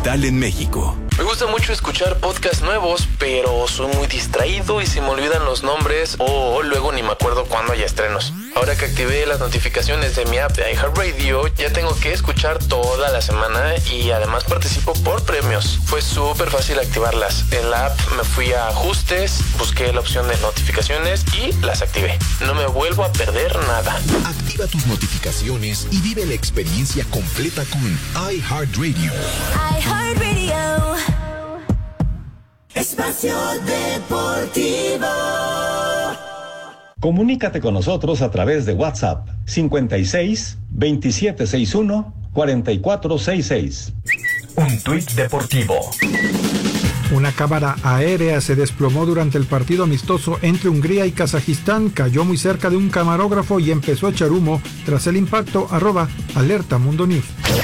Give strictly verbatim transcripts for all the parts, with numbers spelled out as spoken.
digital en México. Me gusta mucho escuchar podcasts nuevos, pero soy muy distraído y se me olvidan los nombres o luego ni me acuerdo cuándo hay estrenos. Ahora que activé las notificaciones de mi app de iHeartRadio, ya tengo que escuchar toda la semana y además participo por premios. Fue súper fácil activarlas. En la app me fui a ajustes, busqué la opción de notificaciones y las activé. No me vuelvo a perder nada. Activa tus notificaciones y vive la experiencia completa con iHeartRadio. iHeartRadio. Espacio Deportivo. Comunícate con nosotros a través de WhatsApp cincuenta y seis, veintisiete sesenta y uno, cuarenta y cuatro sesenta y seis. Un tuit deportivo. Una cámara aérea se desplomó durante el partido amistoso entre Hungría y Kazajistán, cayó muy cerca de un camarógrafo y empezó a echar humo. Tras el impacto, arroba alerta Mundo News.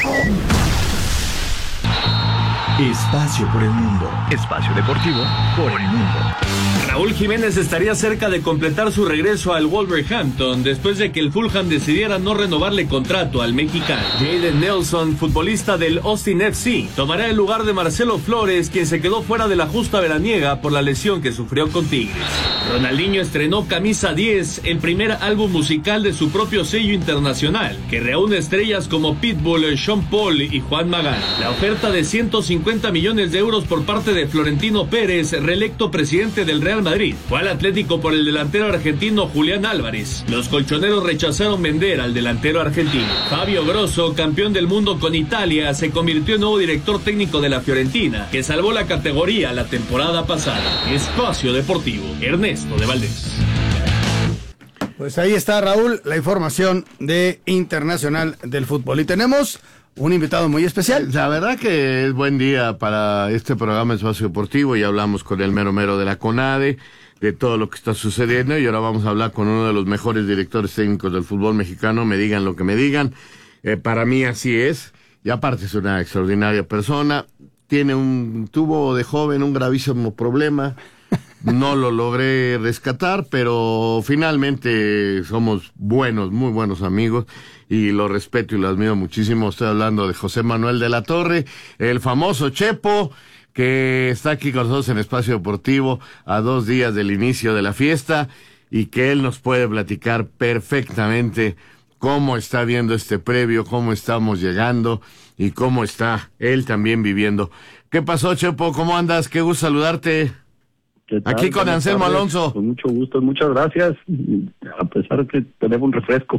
Espacio por el mundo. Espacio deportivo por el mundo. Raúl Jiménez estaría cerca de completar su regreso al Wolverhampton después de que el Fulham decidiera no renovarle contrato al mexicano. Jayden Nelson, futbolista del Austin F C, tomará el lugar de Marcelo Flores, quien se quedó fuera de la justa veraniega por la lesión que sufrió con Tigres. Ronaldinho estrenó Camisa diez, el primer álbum musical de su propio sello internacional, que reúne estrellas como Pitbull, Sean Paul y Juan Magán. La oferta de ciento cincuenta millones de euros por parte de Florentino Pérez, reelecto presidente del Real Madrid, fue al Atlético por el delantero argentino Julián Álvarez. Los colchoneros rechazaron vender al delantero argentino. Fabio Grosso, campeón del mundo con Italia, se convirtió en nuevo director técnico de la Fiorentina, que salvó la categoría la temporada pasada. Espacio Deportivo, Ernesto de Valdés. Pues ahí está, Raúl, la información de Internacional del Fútbol. Y tenemos un invitado muy especial. La verdad que es buen día para este programa Espacio Deportivo. Ya hablamos con el mero mero de la CONADE, de todo lo que está sucediendo, y ahora vamos a hablar con uno de los mejores directores técnicos del fútbol mexicano. Me digan lo que me digan, eh, para mí así es. Y aparte es una extraordinaria persona. Tiene un, tuvo de joven un gravísimo problema. No lo logré rescatar, pero finalmente somos buenos, muy buenos amigos, y lo respeto y lo admiro muchísimo. Estoy hablando de José Manuel de la Torre, el famoso Chepo, que está aquí con nosotros en Espacio Deportivo a dos días del inicio de la fiesta, y que él nos puede platicar perfectamente cómo está viendo este previo, cómo estamos llegando y cómo está él también viviendo. ¿Qué pasó, Chepo? ¿Cómo andas? Qué gusto saludarte. Aquí con Anselmo Alonso. Con mucho gusto, muchas gracias. A pesar de que tenemos un refresco.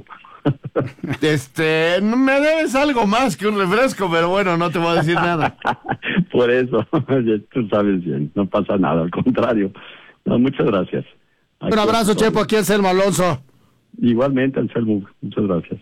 Este, me debes algo más que un refresco, pero bueno, no te voy a decir nada. Por eso, tú sabes bien, no pasa nada, al contrario. No, muchas gracias. Aquí un abrazo, Chepo, aquí Anselmo Alonso. Igualmente, Anselmo, muchas gracias.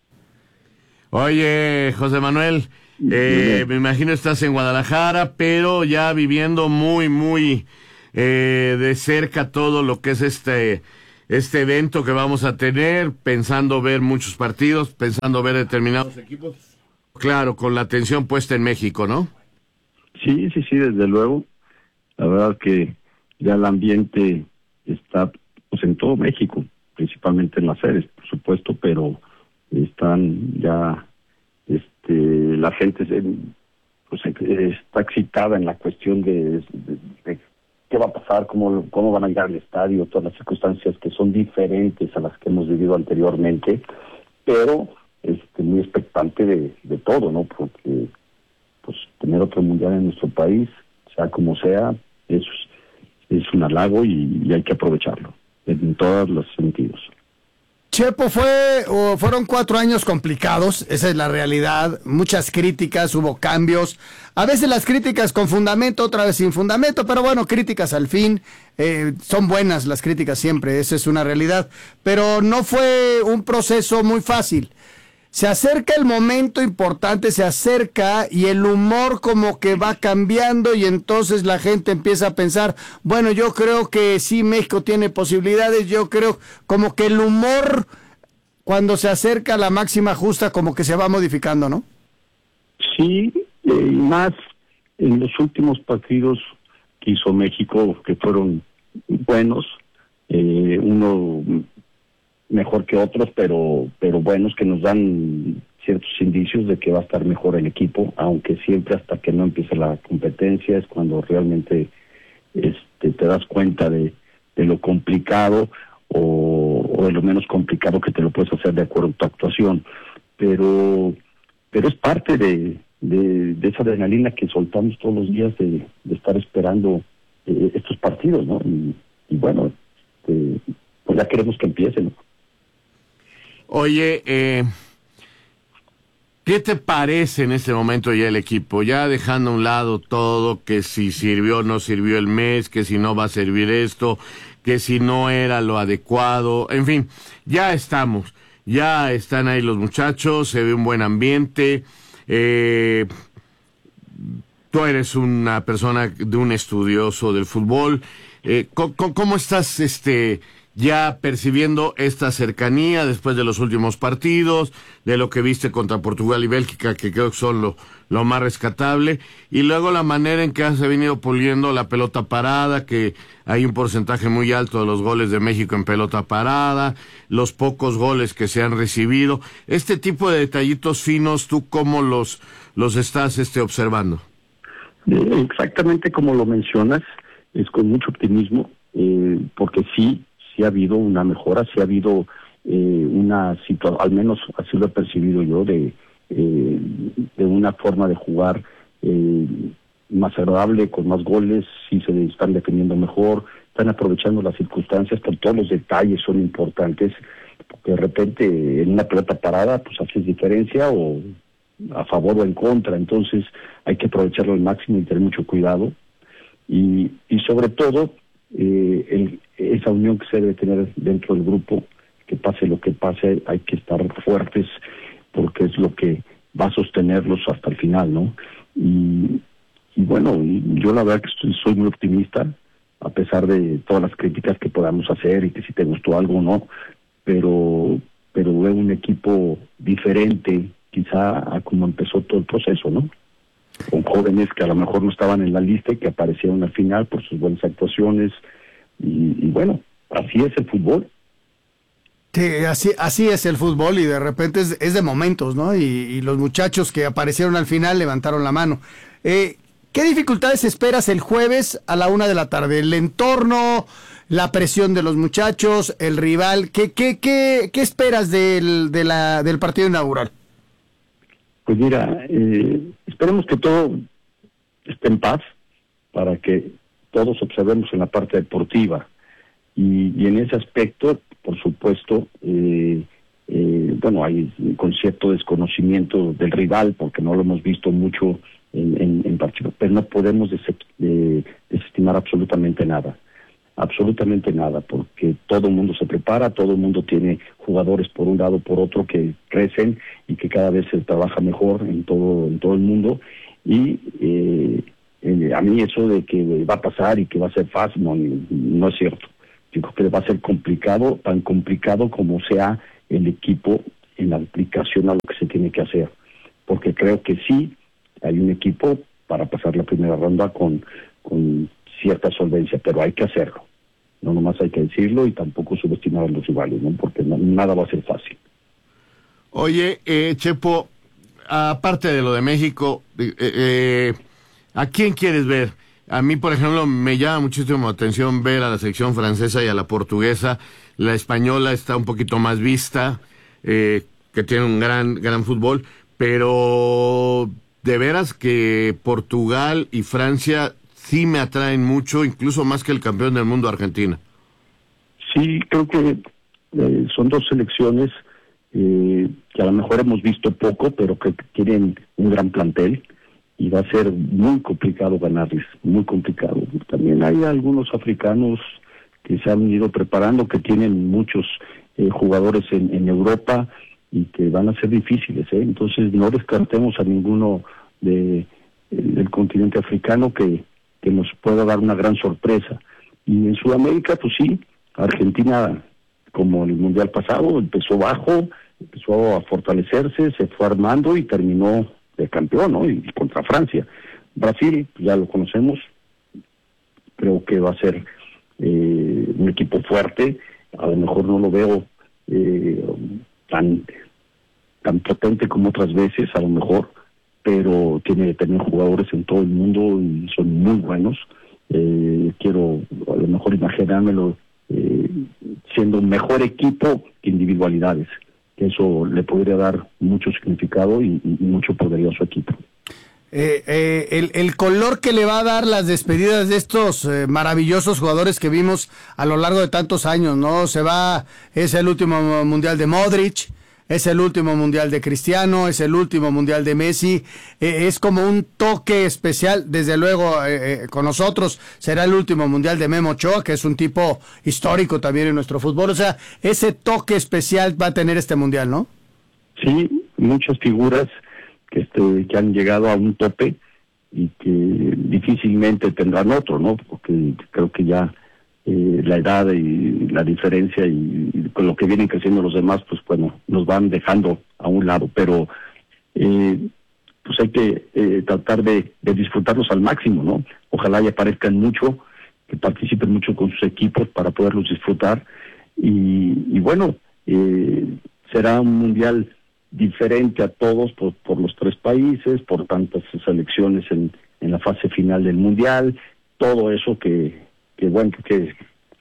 Oye, José Manuel, eh, me imagino estás en Guadalajara, pero ya viviendo muy, muy... Eh, de cerca todo lo que es este este evento que vamos a tener, pensando ver muchos partidos, pensando ver determinados equipos, claro, con la atención puesta en México, ¿no? Sí, sí, sí, desde luego. La verdad que ya el ambiente está pues en todo México, principalmente en las sedes, por supuesto, pero están ya, este, la gente se, pues, está excitada en la cuestión de, de, de qué va a pasar, cómo, cómo van a llegar al estadio, todas las circunstancias que son diferentes a las que hemos vivido anteriormente, pero este, muy expectante de, de todo, ¿no? Porque pues tener otro mundial en nuestro país, sea como sea, es, es un halago y, y hay que aprovecharlo en todos los sentidos. Chepo, fue o fueron cuatro años complicados, esa es la realidad, muchas críticas, hubo cambios, a veces las críticas con fundamento, otra vez sin fundamento, pero bueno, críticas al fin, eh, son buenas las críticas siempre, esa es una realidad, pero no fue un proceso muy fácil. Se acerca el momento importante, se acerca y el humor como que va cambiando y entonces la gente empieza a pensar, bueno, yo creo que sí, México tiene posibilidades, yo creo como que el humor cuando se acerca a la máxima justa como que se va modificando, ¿no? Sí, y eh, más en los últimos partidos que hizo México, que fueron buenos, eh, uno... mejor que otros, pero pero buenos, que nos dan ciertos indicios de que va a estar mejor el equipo, aunque siempre hasta que no empiece la competencia es cuando realmente este, te das cuenta de, de lo complicado o, o de lo menos complicado que te lo puedes hacer de acuerdo a tu actuación. Pero, pero es parte de, de, de esa adrenalina que soltamos todos los días de, de estar esperando eh, estos partidos, ¿no? Y, y bueno, eh, pues ya queremos que empiecen, ¿no? Oye, eh, ¿qué te parece en este momento ya el equipo? Ya dejando a un lado todo, que si sirvió o no sirvió el mes, que si no va a servir esto, que si no era lo adecuado, en fin, ya estamos, ya están ahí los muchachos, se ve un buen ambiente, eh, tú eres una persona de un estudioso del fútbol, eh, ¿cómo, cómo estás este ya percibiendo esta cercanía después de los últimos partidos, de lo que viste contra Portugal y Bélgica, que creo que son lo, lo más rescatable, y luego la manera en que se ha venido puliendo la pelota parada, que hay un porcentaje muy alto de los goles de México en pelota parada, los pocos goles que se han recibido, este tipo de detallitos finos, ¿tú cómo los, los estás este, observando? Exactamente como lo mencionas, es con mucho optimismo, eh, porque sí, sí ha habido una mejora, sí ha habido eh, una situación, al menos así lo he percibido yo, de, eh, de una forma de jugar eh, más agradable, con más goles, sí se están defendiendo mejor, están aprovechando las circunstancias, pero todos los detalles son importantes, porque de repente en una pelota parada pues haces diferencia o a favor o en contra, entonces hay que aprovecharlo al máximo y tener mucho cuidado, y, y sobre todo eh, el, esa unión que se debe tener dentro del grupo, que pase lo que pase, hay que estar fuertes, porque es lo que va a sostenerlos hasta el final, ¿no? Y, y bueno, yo la verdad que estoy, soy muy optimista, a pesar de todas las críticas que podamos hacer y que si te gustó algo o no, pero, pero veo un equipo diferente, quizá a como empezó todo el proceso, ¿no? Con jóvenes que a lo mejor no estaban en la lista y que aparecieron al final por sus buenas actuaciones, y, y bueno, así es el fútbol. Sí, así, así es el fútbol, y de repente es, es de momentos, ¿no? Y, y los muchachos que aparecieron al final levantaron la mano. Eh, ¿Qué dificultades esperas el jueves a la una de la tarde? ¿El entorno, la presión de los muchachos, el rival? ¿Qué, qué, qué, qué esperas del, de la, del partido inaugural? Pues mira, eh, esperemos que todo esté en paz para que todos observemos en la parte deportiva. Y, y en ese aspecto, por supuesto, eh, eh, bueno, hay un cierto desconocimiento del rival porque no lo hemos visto mucho en, en, en partido, pero no podemos des, de, desestimar absolutamente nada. Absolutamente nada, porque todo el mundo se prepara, todo el mundo tiene jugadores por un lado, por otro, que crecen y que cada vez se trabaja mejor en todo en todo el mundo. Y eh, eh, a mí eso de que va a pasar y que va a ser fácil, no, no es cierto. Yo creo que va a ser complicado, tan complicado como sea el equipo en la aplicación a lo que se tiene que hacer. Porque creo que sí hay un equipo para pasar la primera ronda con, con cierta solvencia, pero hay que hacerlo. No nomás hay que decirlo y tampoco subestimar a los rivales, ¿no? Porque no, nada va a ser fácil. Oye, eh, Chepo, aparte de lo de México, eh, eh, ¿a quién quieres ver? A mí, por ejemplo, me llama muchísimo la atención ver a la selección francesa y a la portuguesa. La española está un poquito más vista, eh, que tiene un gran, gran fútbol, pero de veras que Portugal y Francia sí me atraen mucho, incluso más que el campeón del mundo, Argentina. Sí, creo que eh, son dos selecciones eh, que a lo mejor hemos visto poco, pero que tienen un gran plantel y va a ser muy complicado ganarles, muy complicado. También hay algunos africanos que se han ido preparando, que tienen muchos eh, jugadores en, en Europa y que van a ser difíciles, ¿eh? Entonces no descartemos a ninguno de, del continente africano que que nos pueda dar una gran sorpresa. Y en Sudamérica, pues sí, Argentina, como en el Mundial pasado, empezó bajo, empezó a fortalecerse, se fue armando y terminó de campeón, ¿no? Y contra Francia. Brasil, pues ya lo conocemos, creo que va a ser eh, un equipo fuerte, a lo mejor no lo veo eh, tan tan potente como otras veces, a lo mejor, pero tiene también jugadores en todo el mundo y son muy buenos. Eh, quiero a lo mejor imaginármelo eh, siendo un mejor equipo que individualidades. Eso le podría dar mucho significado y, y mucho poderío a su equipo. Eh, eh, el, el color que le va a dar las despedidas de estos eh, maravillosos jugadores que vimos a lo largo de tantos años, ¿no? Se va, es el último mundial de Modric, es el último mundial de Cristiano, es el último mundial de Messi, eh, es como un toque especial, desde luego eh, eh, con nosotros será el último mundial de Memo Ochoa, que es un tipo histórico también en nuestro fútbol, o sea, ese toque especial va a tener este mundial, ¿no? Sí, muchas figuras que este que han llegado a un tope y que difícilmente tendrán otro, ¿no? Porque creo que ya eh, la edad y la diferencia y, y con lo que vienen creciendo los demás, pues bueno, nos van dejando a un lado, pero eh, pues hay que eh, tratar de, de disfrutarlos al máximo, ¿no? Ojalá y aparezcan mucho, que participen mucho con sus equipos para poderlos disfrutar y, y bueno, eh, será un mundial diferente a todos por, por los tres países, por tantas selecciones en, en la fase final del mundial, todo eso que, que bueno, que,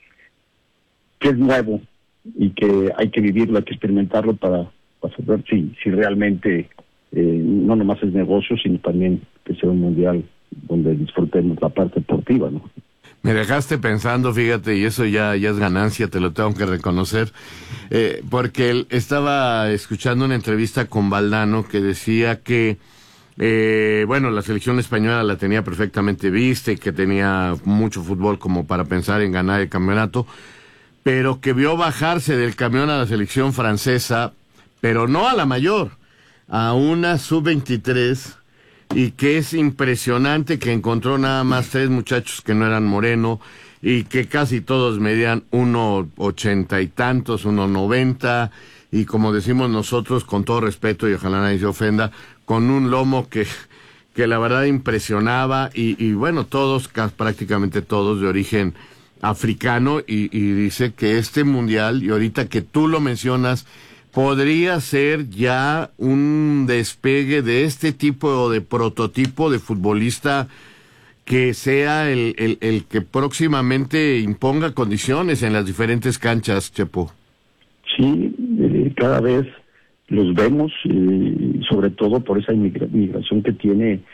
que es nuevo y que hay que vivirlo, hay que experimentarlo para, para saber si, si realmente eh, no nomás es negocio, sino también que sea un mundial donde disfrutemos la parte deportiva, ¿no? Me dejaste pensando, fíjate, y eso ya, ya es ganancia, te lo tengo que reconocer, eh, porque él estaba escuchando una entrevista con Valdano que decía que, eh, bueno, la selección española la tenía perfectamente vista y que tenía mucho fútbol como para pensar en ganar el campeonato, pero que vio bajarse del camión a la selección francesa, pero no a la mayor, a una sub veintitrés, y que es impresionante que encontró nada más tres muchachos que no eran moreno y que casi todos medían uno ochenta y tantos, uno noventa, y como decimos nosotros, con todo respeto y ojalá nadie se ofenda, con un lomo que, que la verdad impresionaba y, y bueno, todos, prácticamente todos de origen africano y, y dice que este mundial, y ahorita que tú lo mencionas, podría ser ya un despegue de este tipo de prototipo de futbolista que sea el, el, el que próximamente imponga condiciones en las diferentes canchas, Chepo. Sí, eh, cada vez los vemos, eh, sobre todo por esa migra- migración que tiene eh,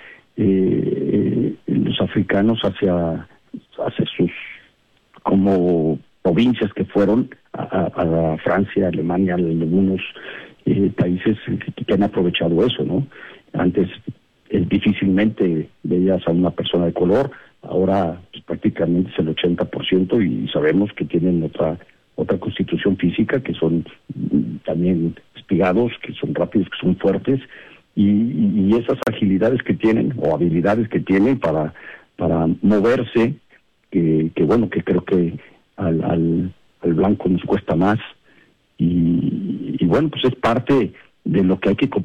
eh, los africanos hacia, hacia sus como provincias que fueron a, a, a Francia, Alemania, algunos eh, países que, que han aprovechado eso, ¿no? Antes eh, difícilmente veías a una persona de color, ahora pues, prácticamente es el ochenta por ciento y sabemos que tienen otra otra constitución física, que son mm, también espigados, que son rápidos, que son fuertes, y, y, y esas agilidades que tienen, o habilidades que tienen para, para moverse, que, que bueno, que creo que al, al, al blanco nos cuesta más, y, y bueno, pues es parte de lo que hay que